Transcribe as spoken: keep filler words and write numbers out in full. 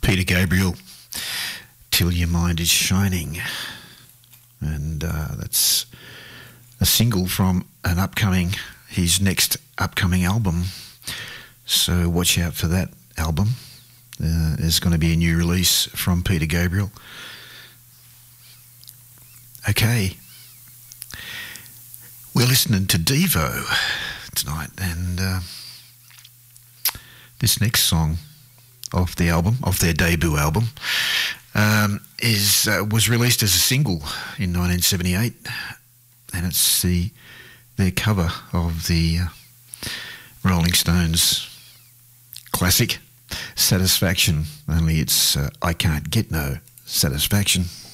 Peter Gabriel, Till Your Mind Is Shining. And uh, that's a single from an upcoming, his next upcoming album. So watch out for that album. Uh, there's going to be a new release from Peter Gabriel. Okay. We're listening to Devo tonight, and uh, this next song off the album, off their debut album, um, is uh, was released as a single in nineteen seventy-eight, and it's the their cover of the uh, Rolling Stones classic Satisfaction, only it's uh, I Can't Get No Satisfaction.